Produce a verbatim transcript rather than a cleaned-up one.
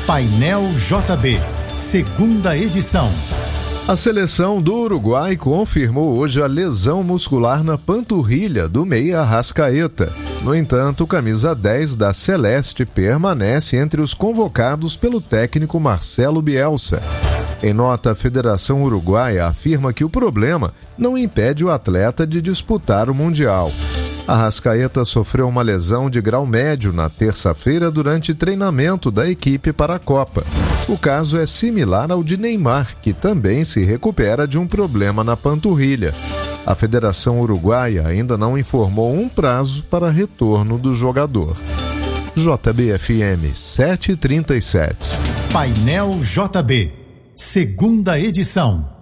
Painel J B, segunda edição. A seleção do Uruguai confirmou hoje a lesão muscular na panturrilha do meia Arrascaeta. No entanto, o camisa dez da Celeste permanece entre os convocados pelo técnico Marcelo Bielsa. Em nota, a Federação Uruguaia afirma que o problema não impede o atleta de disputar o Mundial. Arrascaeta sofreu uma lesão de grau médio na terça-feira durante treinamento da equipe para a Copa. O caso é similar ao de Neymar, que também se recupera de um problema na panturrilha. A Federação Uruguaia ainda não informou um prazo para retorno do jogador. J B F M sete trinta e sete. Painel J B, segunda edição.